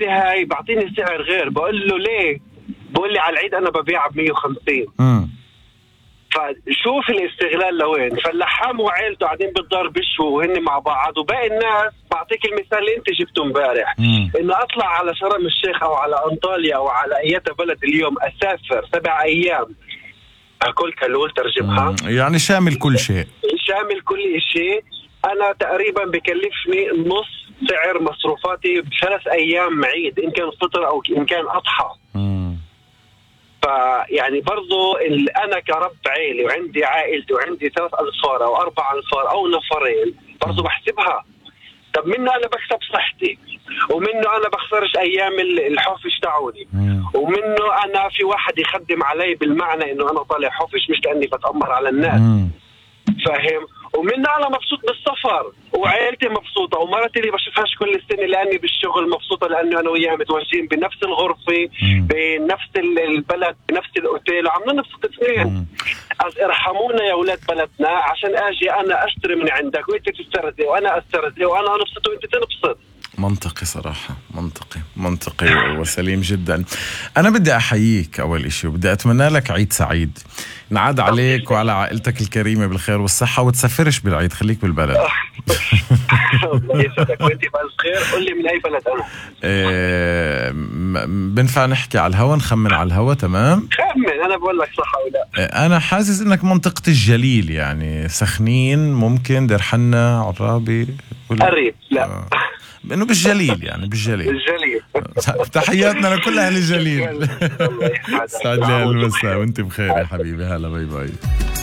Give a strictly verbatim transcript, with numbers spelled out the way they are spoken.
عندي هاي بعطيني سعر غير. بقول له ليه؟ بقول لي على العيد انا ببيعها ب مية وخمسين. امم فشوف الاستغلال لوين. فاللحام وعيلته قاعدين بالدار بشوا وهن مع بعض، وباقي الناس بعطيك المثال اللي انت جبته امبارح، انه اطلع على شرم الشيخ او على انطاليا او على اي بلد اليوم، اسافر سبع ايام اكل كلول ترجمها، يعني شامل كل شيء، شامل كل شيء. انا تقريبا بكلفني نص سعر مصروفاتي بثلاث ايام عيد، ان كان فطر او ان كان اضحى. امم فيعني برضو انا كرب عائلي وعندي عائلتي وعندي ثلاث انفار او اربع انفار او نفرين، برضو بحسبها. طب منه انا بكسب صحتي، ومنه انا بخسرش ايام الحوفش تاعوني، ومنه انا في واحد يخدم علي بالمعنى انه انا طالع حوفش مش كاني بتامر على الناس. فاهم؟ ومنه انا مبسوط بالسفر وعائلتي مبسوطه، ومرتي اللي بشوفهاش كل السنه لاني بالشغل مبسوطه، لانه انا وياها متواجدين بنفس الغرفه بنفس البلد بنفس الاوتيل وعم ننبسط اثنين. ارحمونا يا اولاد بلدنا عشان اجي انا اشتري من عندك وانت تسترزق وانا استرزق وانا انبسط وانت تنبسط. منطقي صراحة، منطقي منطقي وسليم جدا. أنا بدي أحييك أول إشي، وبدي أتمنى لك عيد سعيد، نعاد عليك وعلى عائلتك الكريمة بالخير والصحة، وتسافرش بالعيد، خليك بالبلد. الله يسعدك وانت بالخير. قل لي من أي بلد أنا؟ إيه بنفع نحكي على الهوا، نخمن على الهوا؟ تمام، خمن. أنا بقول لك صح أو لا. إيه أنا حاسس إنك منطقة الجليل، يعني سخنين ممكن، دير حنا، عرابي، قريب. لا آه. انه بالجليل، يعني بالجليل. الجليل. تحياتنا لكل اهل الجليل. الله يسعدك. سعد لي هالمساء وانت بخير يا حبيبي. هلا باي باي.